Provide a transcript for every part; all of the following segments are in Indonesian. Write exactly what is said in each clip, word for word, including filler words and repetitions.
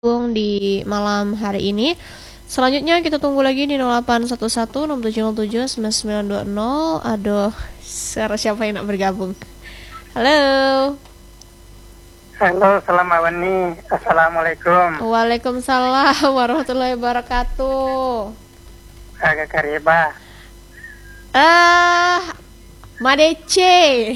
Bung di malam hari ini. Selanjutnya kita tunggu lagi di nol delapan satu satu enam tujuh nol tujuh sembilan sembilan dua nol. Aduh, suara siapa yang nak bergabung? Halo. Halo, selamat pagi. Assalamualaikum. Waalaikumsalam warahmatullahi wabarakatuh. Agak kariba. Ah, Madece.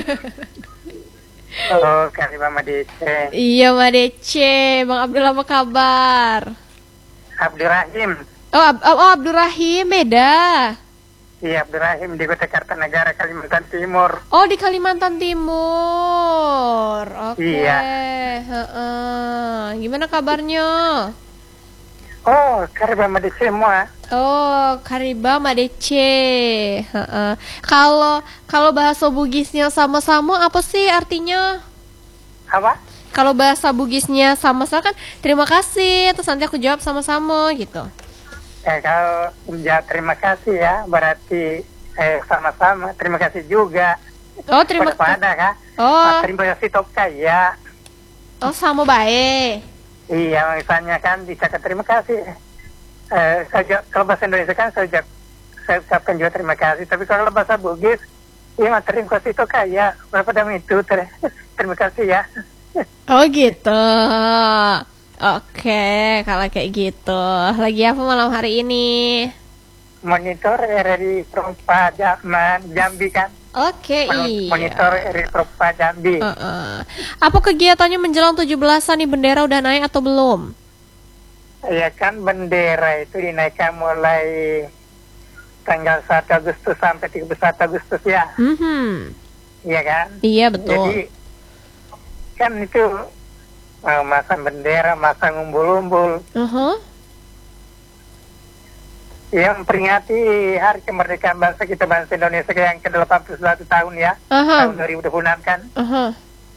Oh, kariba Madece. Iya Madece, Bang Abdul apa kabar? Abdurrahim. Oh, Ab oh Abdurrahim, beda. Iya, Abdurrahim di Kota Kartanegara, Kalimantan Timur. Oh, di Kalimantan Timur. Oke. Iya. Heeh. Gimana kabarnya? Oh, kariba Madece semua. Oh, Kariba Madece. Heeh. Kalau kalau bahasa Bugisnya sama-sama apa sih artinya? Apa? Kalau bahasa Bugisnya sama-sama kan terima kasih, terus nanti aku jawab sama-sama gitu. Eh, kalau ya, terima kasih ya, berarti eh sama-sama. Terima kasih juga. Oh, terima kasih. Pada kah? Oh, Terima kasih Toka ya. oh sama baik. Iya, misalnya kan bisa ke terima kasih. Eh, saya, kalau bahasa Indonesia kan saya, ucap, saya ucapkan juga terima kasih. Tapi kalau bahasa Bugis, iya terima kasih itu kayak berapa dam itu ter terima kasih ya. Oh gitu. Oke, kalau kayak gitu. Lagi apa malam hari ini? Monitor R R I Prompa Jambi kan. Oke, iya. Monitor R R I Prompa Jambi. Uh -uh. Apa kegiatannya menjelang tujuh belasan nih, bendera udah naik atau belum? Iya kan, bendera itu dinaikkan mulai tanggal satu Agustus sampai tiga puluh satu Agustus ya. Mm -hmm. Iya kan? Iya betul. Jadi kan itu uh, masang bendera, masang umbul-umbul. Uh -huh. Yang memperingati Hari Kemerdekaan Bangsa kita, bangsa Indonesia yang ke delapan puluh satu tahun ya. Uh -huh. Tahun dua ribu dua puluh enam kan. Uh -huh.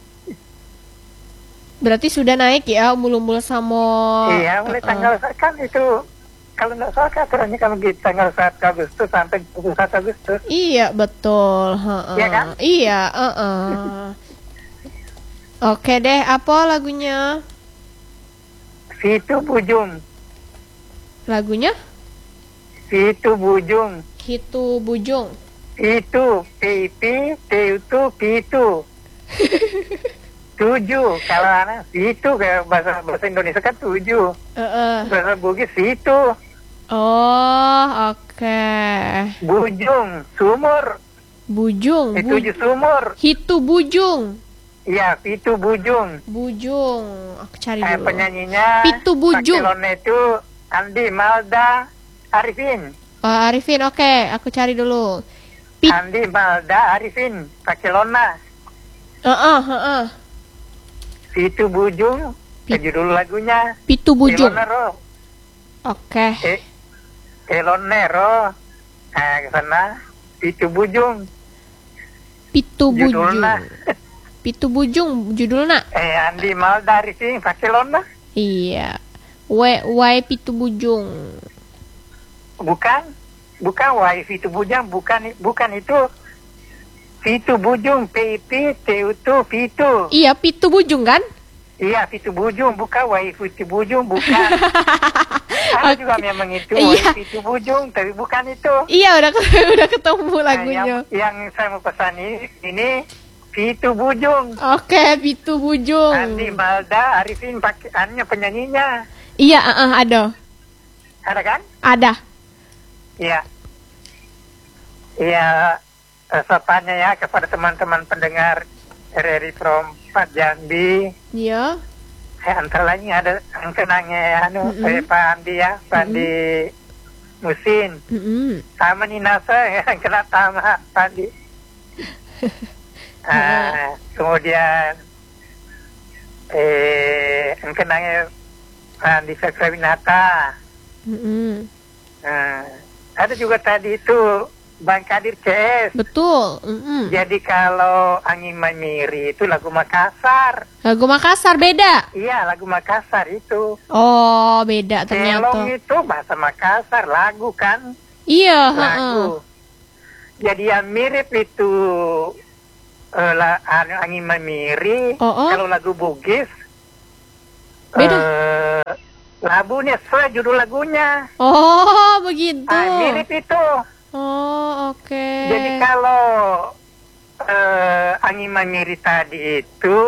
Berarti sudah naik ya umbul-umbul sama. Iya, mulai uh -uh. tanggal kan itu kalau nggak salah kan aturannya kalau gitu tanggal satu Agustus sampai dua puluh satu Agustus. Iya betul. Uh -uh. Iya kan? Iya. Uh -uh. Oke deh, apa lagunya? Situ Bujung. Lagunya? Situ Bujung. Hitu Bujung. Itu P I P T itu Pitu. Tujuh kalau anak situ kayak bahasa bahasa Indonesia kan tujuh. Uh -uh. Bahasa Bugis situ. Oh, oke. Okay. Bujung, sumur. Bujung. Itu Bu tujuh sumur. Hitu Bujung. Iya, Pitu Bujung. Bujung. Aku cari Eh, dulu. penyanyinya Pitu Bujung. Pakilone itu Andi Malda Arifin. Oh, Arifin, oke. Okay. Aku cari dulu. Pit Andi Malda Arifin, Pakilona. Heeh, uh heeh. -uh, uh. Pitu Bujung. Pit Judul lagunya. Pitu Bujung. Elonero. Oke. Okay. Eh, Elonero. Nah, ke sana. Pitu Bujung. Pitu Bujung. Judulnya. Pitu Bujung judulnya. Eh, Andi Malda Arifin, Pakilona. Iya. We Wai Pitu Bujung. Bukan, bukan Wai Pitu Bujung, bukan bukan itu. Pitu Bujung, P I P T itu Pitu. Iya, Pitu Bujung kan? Iya, Pitu Bujung, bukan Wai Pitu Bujung, bukan. Ada Okay. juga memang itu Iya. Wai Pitu Bujung, tapi bukan itu. Iya, udah udah ketemu lagunya. Nah, yang, yang saya mau pesan ini, ini Pitu Bujung. Oke, okay, Pitu Bujung. Andi Malda Arifin pakai annya penyanyinya. Iya, uh -uh, ada. Ada kan? Ada. Iya. Iya, eh, sapanya ya kepada teman-teman pendengar R R I Prompat Jambi. Iya. Eh, antara lain ada yang kenangnya ya, anu, Mm-mm. eh, Pak Andi ya, Pak Andi Musin. Mm -mm. Sama Ninasa yang kena sama Pak Andi. Ah, kemudian eh yang kenangnya Pak Andi Saksawinata. Mm -mm. Nah, ada juga tadi itu Bang Kadir C S. Betul. Mm -mm. Jadi kalau Angin Mamiri itu lagu Makassar. Lagu Makassar beda. Iya, lagu Makassar itu. Oh, beda ternyata. Celong itu bahasa Makassar, lagu kan? Iya, Lagu. heeh. Jadi yang mirip itu uh, la, Angin Mamiri. Oh, oh. Kalau lagu Bugis Beda. Eh, labunya sesuai judul lagunya. Oh, begitu. Ah, mirip itu. Oh, oke. Jadi kalau eh, Angin Mamiri tadi itu,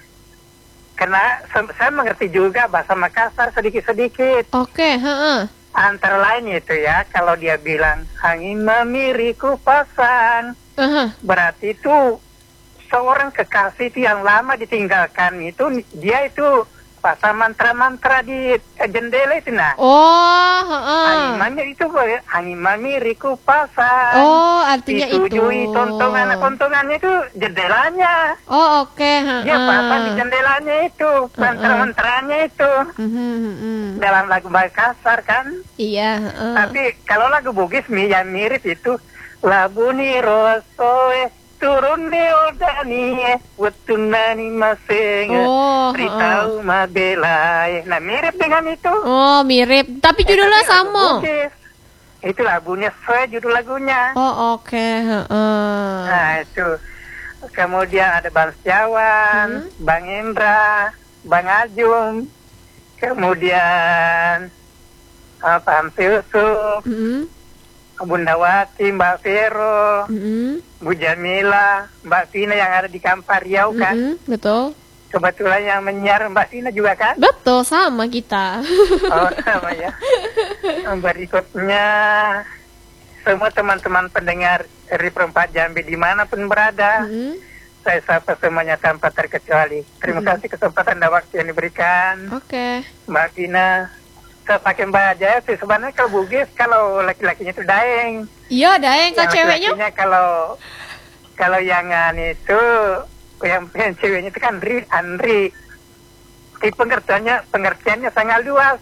karena se- saya mengerti juga bahasa Makassar sedikit-sedikit. Oke, heeh. Antara lain itu ya, kalau dia bilang angin memiri kupasan, Aha. berarti itu seorang kekasih itu yang lama ditinggalkan itu, dia itu pasang mantra-mantra di eh, jendela itu nah. Oh, heeh. Angin mamiri itu boleh, angin mamiri kupasan. Oh, artinya itu. Disetujui tontonan-tontonannya itu jendelanya. Oh, oke, heeh. Dia pasang di jendelanya itu, mantra-mantranya itu. Mhm, mhm. Dalam lagu Makassar kan. Iya, heeh. Tapi kalau lagu Bugis mi yang mirip itu labuni rosoe turun di odani wetunani maseng Oh, ritau mabelai. Nah mirip dengan itu. Oh, mirip. Tapi judulnya Eh, tapi lagu sama. Bugis. Itu lagunya sesuai judul lagunya. Oh, oke, heeh. Nah itu. Kemudian ada Bang Setiawan, Bang Indra, Bang Ajum. Kemudian apa Hamsi Yusuf, Mhm, Bunda Wati, Mbak Vero, mhm, Bu Jamila, Mbak Tina yang ada di Kampar Riau kan. mhm, betul. Kebetulan yang menyiar Mbak Tina juga kan. Betul, sama kita. Oh sama ya. Berikutnya semua teman-teman pendengar R I Perempat Jambi dimanapun berada, Mhm. saya sapa semuanya tanpa terkecuali. Terima kasih kesempatan dan waktu yang diberikan. Oke. Mbak Tina, saya pakai Mbak Jaya sih sebenarnya kalau Bugis, kalau laki-lakinya itu Daeng. Iya, Daeng, kak Yang ceweknya? laki-lakinya kalau kalau yang itu yang, yang ceweknya itu kan Ri, Andri. Di pengertiannya pengertiannya sangat luas.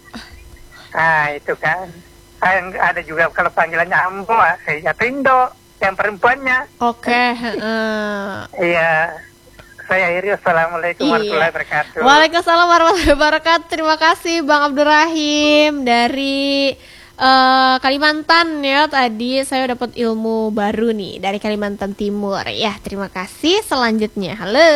Nah itu kan. Saya ada juga kalau panggilannya Ambo, eh, ya Tindo yang perempuannya. Oke, heeh. Iya. Saya akhiri. Assalamualaikum Iya. warahmatullahi wabarakatuh. Waalaikumsalam warahmatullahi wabarakatuh. Terima kasih Bang Abdul Rahim dari eh, Kalimantan ya. Tadi saya dapat ilmu baru nih dari Kalimantan Timur. Ya, terima kasih. Selanjutnya, halo.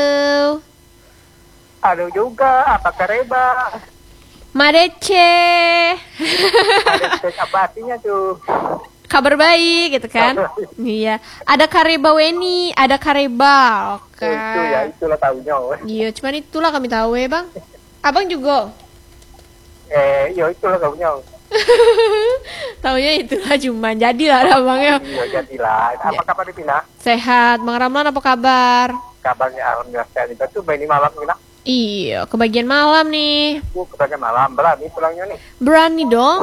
Halo juga, apa kareba? Madece. Ada cek apa artinya tuh? Kabar baik gitu kan? Iya. Ada Kareba Weni, ada Kareba. Oke. Itu ya, itulah tahunya. Iya, cuman itulah kami tahu ya, Bang. Abang juga. Eh, yo itulah tahunya. Taunya itulah cuman jadilah ada abangnya. Iya, jadilah. Apa kabar dipindah? Sehat, Bang Ramlan apa kabar? Kabarnya alhamdulillah sehat juga tuh. Ini malam kita. Iya, kebagian malam nih. Aku kebagian malam, berani pulangnya nih. Berani dong.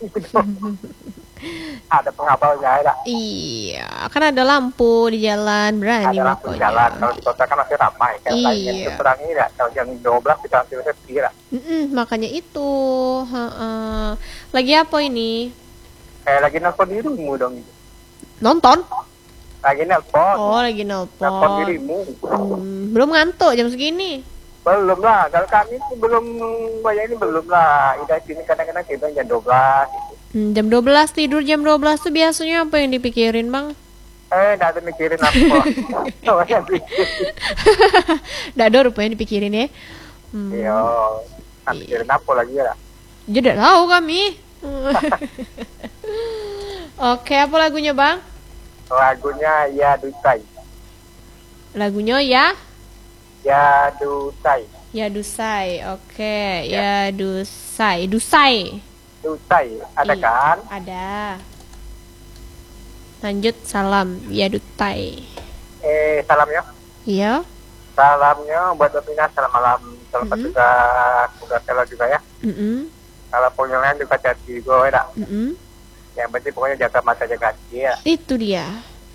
Ada pengapalnya ada. Iya, kan ada lampu di jalan, berani Ada lampu makanya. jalan. Kalau di kota kan masih ramai. Kalau Iya. lainnya itu terang ini ya. Kalau jam dua belas kita hampir sepi lah. Mm-mm, makanya itu. Ha-ha. Lagi apa ini? Eh, lagi nelfon dirimu dong. Nonton? Lagi nelfon. Oh, lagi Nelfon nelpon. dirimu. Hmm, belum ngantuk jam segini. Belum lah. Kalau kami itu belum, banyak ini belum lah. Ida sini kadang-kadang kita jam dua belas. Gitu. Hmm, jam dua belas tidur, jam dua belas tuh biasanya apa yang dipikirin, Bang? Eh, nggak ada mikirin apa. Oh, yang pikir. Dado rupanya dipikirin ya. Hmm. Iya. Nggak mikirin apa lagi ya. Jadi tidak tahu kami. Oke, apa lagunya, Bang? Lagunya Ya Dusai. Lagunya ya? Ya Dusai. Ya Dusai. Oke, Ya. ya Dusai. Dusai. Dusai. Ada Iya. kan? Ada. Lanjut salam ya Dusai. Eh, salam ya. Iya. Salamnya buat Bapina, selamat malam. Selamat Mm-mm. juga Kuda Telo juga ya. Mm-mm. Kalau punyanya juga jadi gue ya. Mm-mm. Yang penting pokoknya jaga mata jaga hati ya. Itu dia.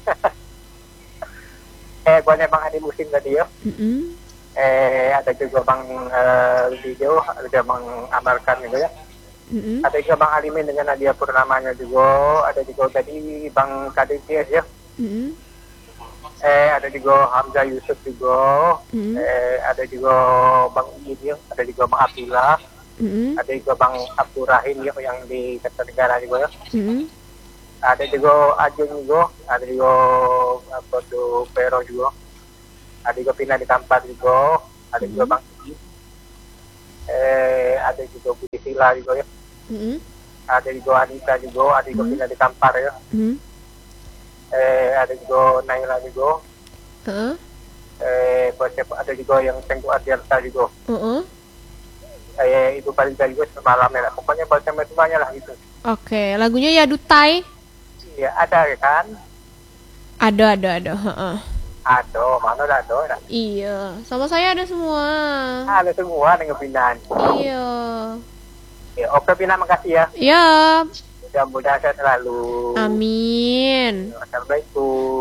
Eh, buatnya Bang Adi Musim tadi ya. Mm-mm. Eh, ada juga Bang eh, Video, ada juga Bang Amarkan gitu ya. Mm-mm. Ada juga Bang Alimin dengan Nadia Purnamanya juga. Ada juga tadi Bang Kadesias ya. Mm-mm. Eh, ada juga Hamzah Yusuf juga. Mm-mm. Eh, ada juga Bang Iin ya. Ada juga Bang Abdullah. Mm-mm. Ada juga Bang Abdul Rahim ya, yang di Kertanegara juga ya. Mm-mm. Ada juga Ajeng juga. Ada juga apa tuh Pero juga. Ada juga Pina di Kampar juga. Ada juga Mm-mm. Bang Iji. eh ada juga Budi Sila juga ya, Mm-mm. ada juga Anita juga, ada juga Hmm. Vina di Kampar ya, Mm. eh ada juga Naila juga, Heeh. eh siapa ada juga yang Tengku Adiansa juga, Heeh. eh Ibu Balida juga semalam ya, pokoknya buat semuanya lah gitu. Oke, lagunya ya Dutai. Iya ada ya kan, Ada, ada, ada. Heeh. ada mana ada ada, Iya, sama saya ada semua. ada semua dengan Pinan. Iya. Ya, oke Pina makasih ya, Ya, mudah-mudahan sehat selalu. amin. Assalamualaikum.